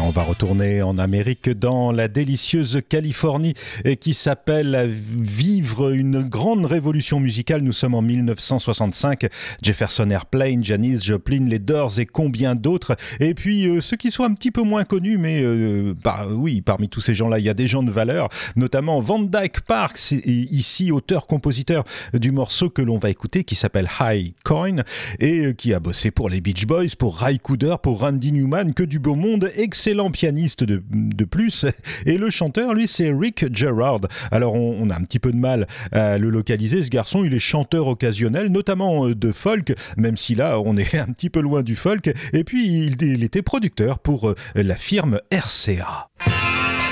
On va retourner en Amérique dans la délicieuse Californie qui s'appelle Vivre une grande révolution musicale. Nous sommes en 1965. Jefferson Airplane, Janis Joplin, les Doors et combien d'autres. Et puis ceux qui sont un petit peu moins connus, mais oui, parmi tous ces gens-là, il y a des gens de valeur, notamment Van Dyke Parks, ici auteur-compositeur du morceau que l'on va écouter qui s'appelle High Coin et qui a bossé pour les Beach Boys, pour Ry Cooder, pour Randy Newman, que du beau monde, excellent pianiste de plus. Et le chanteur, lui, c'est Rick Gerard. Alors on a un petit peu de mal à le localiser, ce garçon. Il est chanteur occasionnel, notamment de folk, même si là on est un petit peu loin du folk. Et puis il était producteur pour la firme RCA.